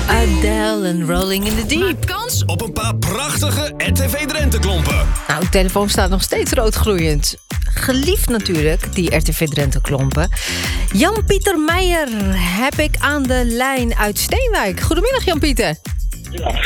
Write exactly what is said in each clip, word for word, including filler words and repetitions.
Adele en Rolling in the Deep. Maak kans op een paar prachtige R T V Drenthe klompen. Nou, de telefoon staat nog steeds roodgloeiend. Geliefd natuurlijk, die R T V Drenthe klompen. Jan-Pieter Meijer heb ik aan de lijn uit Steenwijk. Goedemiddag, Jan-Pieter. Ja.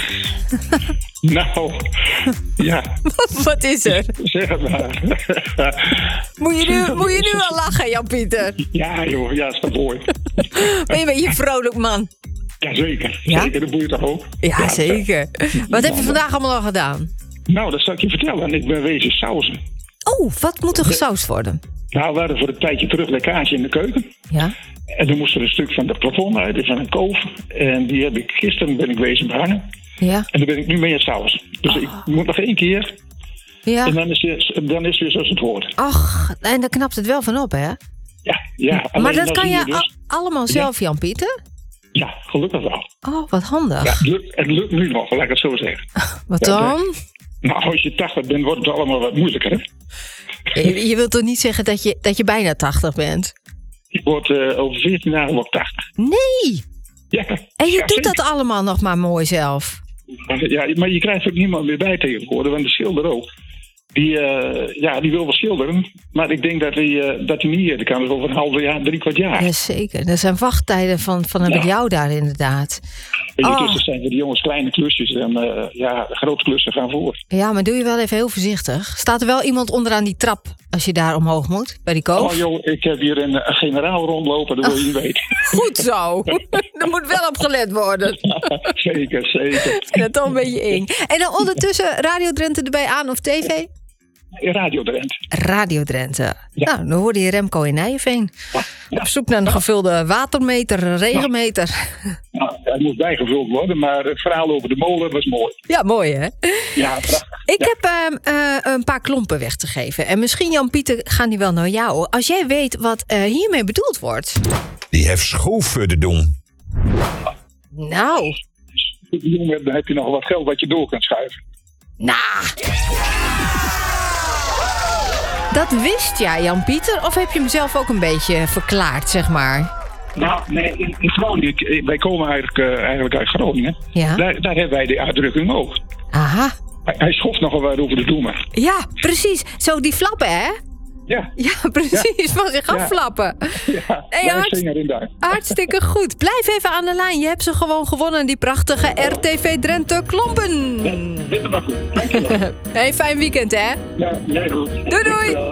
Nou, ja. Wat, wat is er? Zeg het maar. Moet je nu, moet je nu al lachen, Jan-Pieter? Ja, joh, ja, is dat mooi. Ben je een beetje een vrolijk man? Jazeker, Ja? zeker, dat boeit toch ook? Ja, Ja, zeker. Wat heb je vandaag allemaal al gedaan? Nou, dat zal ik je vertellen. Ik ben wezen sausen. Oh, wat moet er gesausd worden? Nou, we hadden voor een tijdje terug lekkage in de keuken. Ja? En dan moest er een stuk van het plafond uit, dus van een koof. En die heb ik gisteren ben ik wezen behangen. Ja? En dan ben ik nu mee aan het sausen. Dus ik moet nog één keer. Ja? En dan is, het, dan is het weer zoals het hoort. Ach, en daar knapt het wel van op, hè? Ja, ja. Maar alleen dat dan kan zie je dus- a- allemaal zelf, Jan-Pieter? Ja, gelukkig wel. Oh, wat handig. Ja, het, lukt, het lukt nu nog, laat ik het zo zeggen. Wat Ja, dan? Nou, als je tachtig bent, wordt het allemaal wat moeilijker, hè? Je, je wilt toch niet zeggen dat je, dat je bijna tachtig bent? Ik word uh, over veertien dagen word ik tachtig. Nee! Ja. En je ja, doet zeker. dat allemaal nog maar mooi zelf. Ja, maar je krijgt ook niemand meer bij tegenwoordig, want de schilder ook. Die, uh, ja, die wil wel schilderen, maar ik denk dat hij, uh, dat hij niet eerder kan. Dus over een half jaar, drie kwart jaar. Jazeker. Er zijn wachttijden van, van heb ik Ja. jou daar inderdaad. En Oh. intussen zijn voor de jongens kleine klusjes en uh, ja, de grote klussen gaan voor. Ja, maar doe je wel even heel voorzichtig. Staat er wel iemand onderaan die trap als je daar omhoog moet? Bij die koof? Oh joh, ik heb hier een, een generaal rondlopen, dat wil je niet weten. Goed zo. Er moet wel op gelet worden. Zeker, zeker. Dat is toch een beetje eng. En dan ondertussen Radio Drenthe erbij aan of tv? Radio Drenthe. Radio Drenthe. Ja. Nou, dan hoorde je Remco in Nijenveen. Op zoek naar een gevulde watermeter, regenmeter. Nou, hij moest bijgevuld worden, maar het verhaal over de molen was mooi. Ja, mooi hè? Ja, prachtig. Ik Ja. heb uh, uh, een paar klompen weg te geven. En misschien, Jan-Pieter, gaan die wel naar jou. Als jij weet wat uh, hiermee bedoeld wordt. Die heeft schoven te doen. Nou, Als je jong bent, dan heb je nog wat geld wat je door kunt schuiven. nou. Dat wist jij, Jan-Pieter? Of heb je hem zelf ook een beetje verklaard, zeg maar? Nou, nee, in, in Groningen, ik- wij komen eigenlijk, uh, eigenlijk uit Groningen. Ja. Daar, daar hebben wij de uitdrukking ook. Aha. Hij, hij schoft nogal wat over de doemer. Ja, precies. Zo die flappen, hè? Ja, Ja, precies. Van zich Ja. aflappen. ja. Hey, wij Art. zingen in daar. Hartstikke goed. Blijf even aan de lijn. Je hebt ze gewoon gewonnen, die prachtige R T V Drenthe klompen. Dit is maar goed. Dankjewel. Hey, fijn weekend, hè? Ja, jij goed. Doei, doei. Dankjewel.